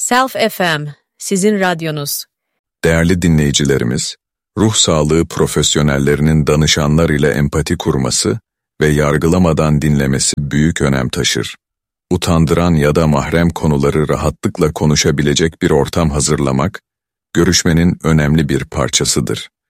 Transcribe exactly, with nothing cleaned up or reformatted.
Self F M, sizin radyonuz. Değerli dinleyicilerimiz, ruh sağlığı profesyonellerinin danışanlar ile empati kurması ve yargılamadan dinlemesi büyük önem taşır. Utandıran ya da mahrem konuları rahatlıkla konuşabilecek bir ortam hazırlamak, görüşmenin önemli bir parçasıdır.